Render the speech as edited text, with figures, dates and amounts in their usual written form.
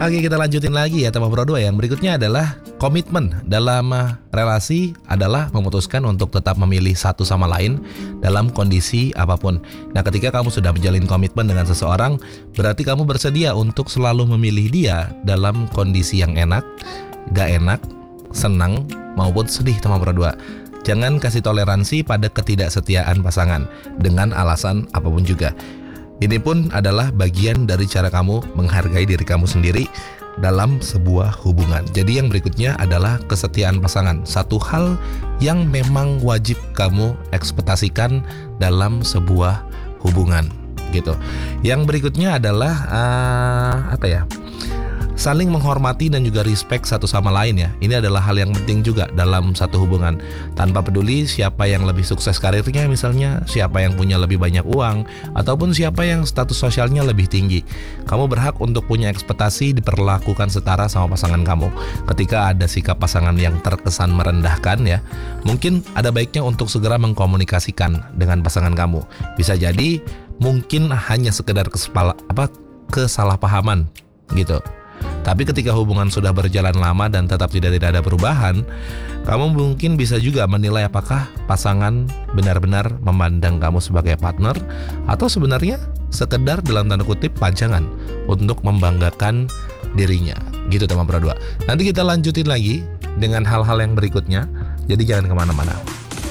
Oke, kita lanjutin lagi ya teman Pro 2. Yang berikutnya adalah komitmen dalam relasi adalah memutuskan untuk tetap memilih satu sama lain dalam kondisi apapun. Nah, ketika kamu sudah menjalin komitmen dengan seseorang, berarti kamu bersedia untuk selalu memilih dia dalam kondisi yang enak, gak enak, senang, maupun sedih teman Pro 2. Jangan kasih toleransi pada ketidaksetiaan pasangan dengan alasan apapun juga. Ini pun adalah bagian dari cara kamu menghargai diri kamu sendiri dalam sebuah hubungan. Jadi yang berikutnya adalah kesetiaan pasangan. Satu hal yang memang wajib kamu ekspektasikan dalam sebuah hubungan gitu. Yang berikutnya adalah saling menghormati dan juga respect satu sama lain ya. Ini adalah hal yang penting juga dalam satu hubungan. Tanpa peduli siapa yang lebih sukses karirnya misalnya, siapa yang punya lebih banyak uang, ataupun siapa yang status sosialnya lebih tinggi. Kamu berhak untuk punya ekspektasi diperlakukan setara sama pasangan kamu. Ketika ada sikap pasangan yang terkesan merendahkan ya, mungkin ada baiknya untuk segera mengkomunikasikan dengan pasangan kamu. Bisa jadi mungkin hanya sekedar kesalahpahaman gitu. Tapi ketika hubungan sudah berjalan lama dan tetap tidak ada perubahan, kamu mungkin bisa juga menilai apakah pasangan benar-benar memandang kamu sebagai partner atau sebenarnya sekedar dalam tanda kutip pajangan untuk membanggakan dirinya. Gitu teman Pro 2. Nanti kita lanjutin lagi dengan hal-hal yang berikutnya. Jadi jangan kemana-mana.